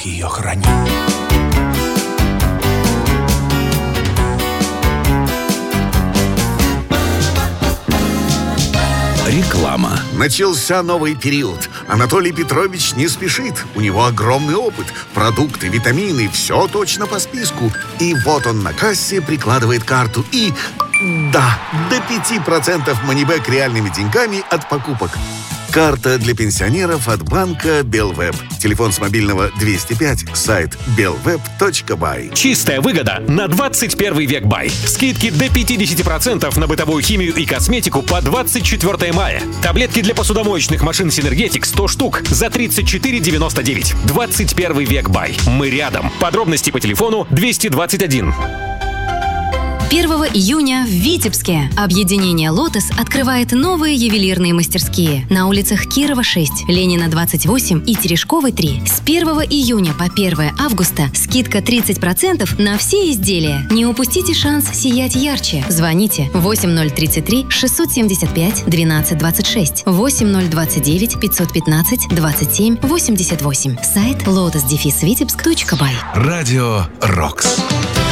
ее храни. Реклама. Начался новый период. Анатолий Петрович не спешит. У него огромный опыт. Продукты, витамины, все точно по списку. И вот он на кассе прикладывает карту и... Да, до 5% манибэк реальными деньгами от покупок. Карта для пенсионеров от банка Белвеб. Телефон с мобильного 205, сайт belweb.by. Чистая выгода на 21 век бай. Скидки до 50% на бытовую химию и косметику по 24 мая. Таблетки для посудомоечных машин Синергетик 100 штук за 34,99. 21 век бай. Мы рядом. Подробности по телефону 221. 1 июня в Витебске объединение «Лотос» открывает новые ювелирные мастерские на улицах Кирова, 6, Ленина, 28 и Терешковой, 3. С 1 июня по 1 августа скидка 30% на все изделия. Не упустите шанс сиять ярче. Звоните 8033 675 1226, 8029 515 27 88. Сайт lotus-vitebsk.by. Радио «Рокс».